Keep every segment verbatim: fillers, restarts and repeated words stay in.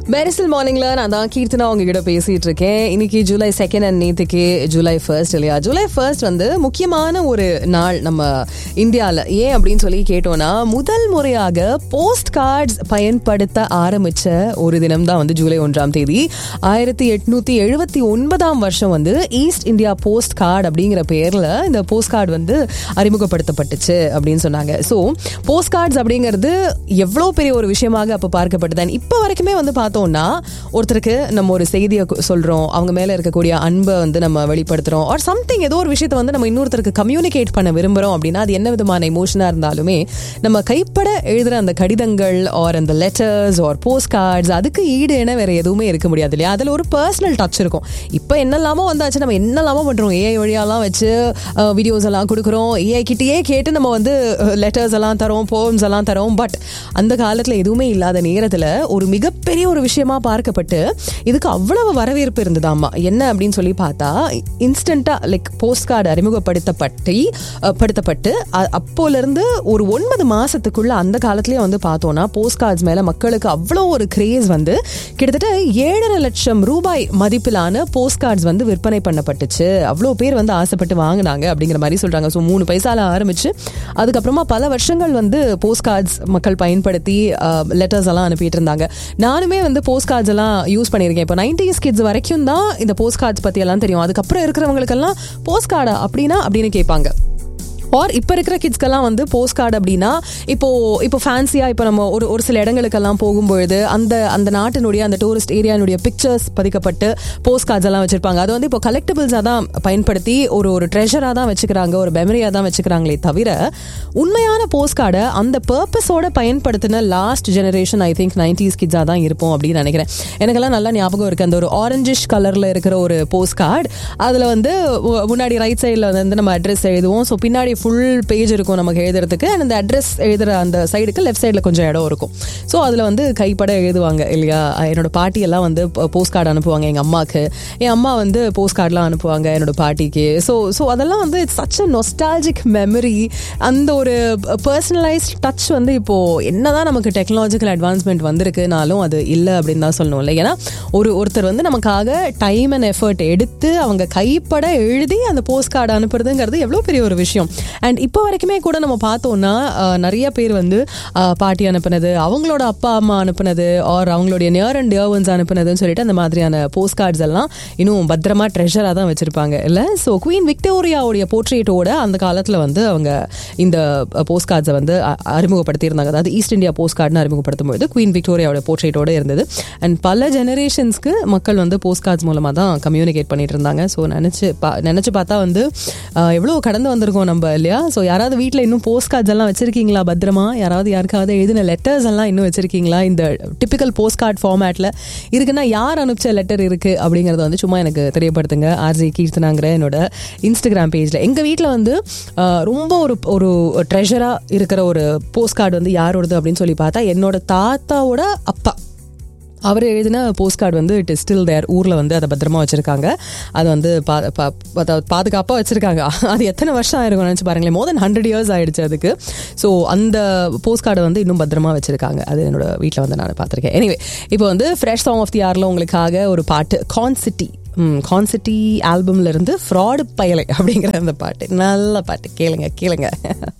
மெரிசல் மார்னிங்ல நான் தான் கீர்த்தனா உங்ககிட்ட பேசிட்டு இருக்கேன். இன்னைக்கு ஜூலை செகண்ட் அண்ட் நேற்றுக்கு ஜூலை ஃபர்ஸ்ட் இல்லையா? ஜூலை ஃபர்ஸ்ட் வந்து முக்கியமான ஒரு நாள் நம்ம இந்தியாவில். ஏன் அப்படின்னு சொல்லி கேட்டோம்னா, முதல் முறையாக போஸ்ட் கார்ட்ஸ் பயன்படுத்த ஆரம்பிச்ச ஒரு தினம் தான் வந்து ஜூலை ஒன்றாம் தேதி ஆயிரத்தி எட்நூத்தி எழுபத்தி ஒன்பதாம் வருஷம் வந்து ஈஸ்ட் இந்தியா போஸ்ட் கார்டு அப்படிங்கிற பேர்ல இந்த போஸ்ட் கார்டு வந்து அறிமுகப்படுத்தப்பட்டுச்சு அப்படின்னு சொன்னாங்க. ஸோ போஸ்ட் கார்ட்ஸ் அப்படிங்கிறது எவ்வளோ பெரிய ஒரு விஷயமாக அப்போ பார்க்கப்பட்டது. இப்போ வரைக்குமே வந்து பார்த்தோம்னா, ஒருத்தருக்கு நம்ம ஒரு செய்தியை சொல்றோம், அவங்க மேல இருக்கக்கூடிய அன்பை வந்து நம்ம வெளிப்படுத்துறோம், ஆர் சம்திங் ஏதோ ஒரு விஷயத்தை வந்து நம்ம இன்னொருத்தருக்கு கம்யூனிகேட் பண்ண விரும்புறோம் அப்படின்னா, அது என்ன விதமான எமோஷனா இருந்தாலுமே நம்ம கைப்பட எழுதுற அந்த கடிதங்கள் ஆர் அந்த லெட்டர்ஸ் ஆர் போஸ்ட் கார்ட்ஸ் அதுக்கு ஈடு என வேற எதுவுமே இருக்க முடியாது இல்லையா? அதுல ஒரு பர்சனல் டச் இருக்கும். இப்போ என்னெல்லாமோ வந்தாச்சு, நம்ம என்னெல்லாமோ பண்றோம், ஏஐ வழியாலாம் வச்சு வீடியோஸ் எல்லாம் கொடுக்குறோம், ஏஐ கிட்டேயே கேட்டு நம்ம வந்து லெட்டர்ஸ் எல்லாம் தரோம், போம்ஸ் எல்லாம் தரோம். பட் அந்த காலத்துல எதுவுமே இல்லாத நேரத்துல ஒரு மிகப்பெரிய ஒரு விஷயமா பார்க்கப்பட்டு இதுக்கு அவ்வளவு வரவேற்பு இருந்ததாமா. என்ன அப்படின்னு சொல்லி பார்த்தா, இன்ஸ்டன்டா லைக் போஸ்ட் கார்டு அறிமுகப்படுத்தப்பட்டு படுத்தப்பட்டு அப்போல இருந்து ஒரு ஒன்பது மாசத்துக்குள்ள அந்த காலத்திலேயே வந்து பார்த்தோம்னா போஸ்ட் கார்ட்ஸ் மேல மக்களுக்கு அவ்வளோ ஒரு கிரேஸ் வந்து கிட்டத்தட்ட ஏழரை லட்சம் ரூபாய் மதிப்பிலான போஸ்ட் கார்ட்ஸ் வந்து விற்பனை பண்ணப்பட்டுச்சு. அவ்வளோ பேர் வந்து ஆசைப்பட்டு வாங்கினாங்க அப்படிங்கிற மாதிரி சொல்றாங்க. ஸோ மூணு பைசால ஆரம்பிச்சு அதுக்கப்புறமா பல வருஷங்கள் வந்து போஸ்ட் கார்ட்ஸ் மக்கள் பயன்படுத்தி லெட்டர்ஸ் எல்லாம் அனுப்பிட்டு இருந்தாங்க. நானுமே வந்து போஸ்ட் கார்ட்ஸ் எல்லாம் யூஸ் பண்ணியிருக்கேன். இப்போ நைன்டிஸ் கிட்ஸ் வரைக்கும் தான் இந்த போஸ்ட் கார்ட்ஸ் பத்தி எல்லாம் தெரியும். அதுக்கப்புறம் இருக்கிறவங்களுக்கெல்லாம் போஸ்ட் கார்டா அப்படின்னா அப்படின்னு கேட்பாங்க. ஆர் இப்போ இருக்கிற கிட்ஸ்க்கெல்லாம் வந்து போஸ்ட் கார்டு அப்படின்னா இப்போ இப்போ ஃபேன்சியாக இப்போ நம்ம ஒரு ஒரு சில இடங்களுக்கெல்லாம் போகும்பொழுது அந்த அந்த நாட்டினுடைய அந்த டூரிஸ்ட் ஏரியானுடைய பிக்சர்ஸ் பதிக்கப்பட்டு போஸ்ட் கார்ட்ஸ் எல்லாம் வச்சிருப்பாங்க. அது வந்து இப்போ கலெக்டிபிள்ஸாக தான் பயன்படுத்தி ஒரு ஒரு ட்ரெஷராக தான் வச்சுக்கிறாங்க, ஒரு மெமரியாக தான் வச்சுக்கிறாங்களே தவிர உண்மையான போஸ்ட் கார்டை அந்த பர்பஸோட பயன்படுத்தின last generation I think nineties கிட்ஸாக தான் இருப்போம் அப்படின்னு நினைக்கிறேன். எனக்கெல்லாம் நல்லா ஞாபகம் இருக்குது. அந்த ஒரு ஆரஞ்சிஷ் கலரில் இருக்கிற ஒரு போஸ்ட் கார்டு, அதில் வந்து முன்னாடி ரைட் சைடில் வந்து நம்ம அட்ரஸ் எழுதுவோம். ஸோ பின்னாடி ஃபுல் பேஜ் இருக்கும் நமக்கு எழுதுறதுக்கு. அண்ட் அந்த அட்ரஸ் எழுதுற அந்த சைடுக்கு லெஃப்ட் சைடில் கொஞ்சம் இடம் இருக்கும். ஸோ அதில் வந்து கைப்பட எழுதுவாங்க இல்லையா? என்னோட பாட்டி எல்லாம் வந்து போஸ்ட் கார்டு அனுப்புவாங்க எங்கள் அம்மாவுக்கு, என் அம்மா வந்து போஸ்ட் கார்டெலாம் அனுப்புவாங்க என்னோட பாட்டிக்கு. ஸோ ஸோ அதெல்லாம் வந்து it's such a nostalgic memory. அந்த ஒரு பர்சனலைஸ்ட் டச் வந்து இப்போது என்னதான் நமக்கு டெக்னாலஜிக்கல் அட்வான்ஸ்மெண்ட் வந்திருக்குனாலும் அது இல்லை அப்படின்னு தான் சொல்லணும் இல்லை? ஏன்னா ஒரு ஒருத்தர் வந்து நமக்காக டைம் அண்ட் எஃபர்ட் எடுத்து அவங்க கைப்பட எழுதி அந்த போஸ்ட் கார்டு அனுப்புறதுங்கிறது எவ்வளோ பெரிய ஒரு விஷயம். அண்ட் இப்போ வரைக்குமே கூட நம்ம பார்த்தோம்னா நிறைய பேர் வந்து பாட்டி அனுப்புனது, அவங்களோட அப்பா அம்மா அனுப்புனது, ஆர் அவங்களுடைய நியர் அண்ட் டியர் ஒன்ஸ் அனுப்புனதுன்னு சொல்லிட்டு அந்த மாதிரியான போஸ்ட் கார்ட்ஸ் எல்லாம் இன்னும் பத்திரமா ட்ரெஷராக தான் வச்சிருப்பாங்க இல்லை? ஸோ குவீன் விக்டோரியாவுடைய போர்ட்ரேட்டோட அந்த காலத்தில் வந்து அவங்க இந்த போஸ்ட் கார்ட்ஸை வந்து அறிமுகப்படுத்தியிருந்தாங்க. அதாவது ஈஸ்ட் இந்தியா போஸ்ட் கார்டுன்னு அறிமுகப்படுத்தும் போது குவீன் விக்டோரியாவோட போர்ட்ரேட்டோட இருந்தது. அண்ட் பல ஜெனரேஷன்ஸ்க்கு மக்கள் வந்து போஸ்ட் கார்ட்ஸ் மூலமாக தான் கம்யூனிகேட் பண்ணிட்டு இருந்தாங்க. ஸோ நினச்சி பா நினச்சி பார்த்தா வந்து எவ்வளோ கடந்து வந்திருக்கோம் நம்ம இல்லையா? ஸோ யாராவது வீட்டில் இன்னும் போஸ்ட் கார்ட்ஸ் எல்லாம் வச்சிருக்கீங்களா பத்திரமா? யாராவது யாருக்காவது எழுதின லெட்டர்ஸ் எல்லாம் இன்னும் வச்சிருக்கீங்களா? இந்த டிபிக்கல் போஸ்ட் கார்டு ஃபார்மேட்டில் இருக்குன்னா யார் அனுப்பிச்ச லெட்டர் இருக்கு அப்படிங்கிறத வந்து சும்மா எனக்கு தெரியப்படுத்துங்க. ஆர்ஜே கீர்த்தனாங்கிற என்னோட இன்ஸ்டாகிராம் பேஜில். எங்கள் வீட்டில் வந்து ரொம்ப ஒரு ஒரு ட்ரெஷராக இருக்கிற ஒரு போஸ்ட் கார்டு வந்து யாரோடது அப்படின்னு சொல்லி பார்த்தா என்னோட தாத்தாவோட அப்பா அவர் எழுதின போஸ்ட் கார்டு வந்து இட் இஸ் ஸ்டில் தேர். ஊரில் வந்து அதை பத்திரமா வச்சுருக்காங்க. அது வந்து பா பாதுகாப்பாக வச்சுருக்காங்க. அது எத்தனை வருஷம் ஆயிருக்கும் நினச்சி பாருங்களேன். மோர் தென் ஹண்ட்ரட் இயர்ஸ் ஆயிடுச்சு அதுக்கு. ஸோ அந்த போஸ்ட் கார்டை வந்து இன்னும் பத்திரமா வச்சுருக்காங்க. அது என்னோட வீட்டில் வந்து நான் பார்த்துருக்கேன். எனிவே இப்போ வந்து ஃப்ரெஷ் சாங் ஆஃப் தி இயரில் உங்களுக்காக ஒரு பாட்டு, கான்சிட்டி கான்சிட்டி ஆல்பம்ல இருந்து ஃப்ராடு பயலை அப்படிங்கிற அந்த பாட்டு. நல்ல பாட்டு, கேளுங்க கேளுங்க.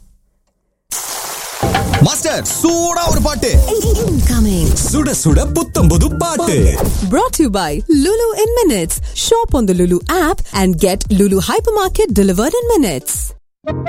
மாஸ்டர் சூடா ஒரு பாட்டு இன்கமிங். சுட சுட புத்தம் புது பாட்டு. Brought to you by Lulu in Minutes. Shop on the Lulu app and get Lulu Hypermarket delivered in minutes.